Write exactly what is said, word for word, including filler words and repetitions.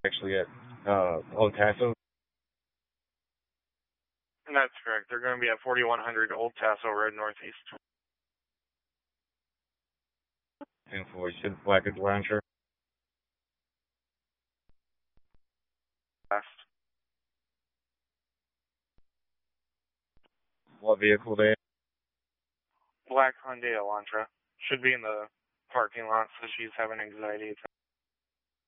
actually at uh, Old Tasso. That's correct. They're going to be at forty-one hundred Old Tasso Road Northeast. And for Sid Black at the Launcher. Last. What vehicle they? Black Hyundai Elantra. Should be in the parking lot, so she's having anxiety attacks.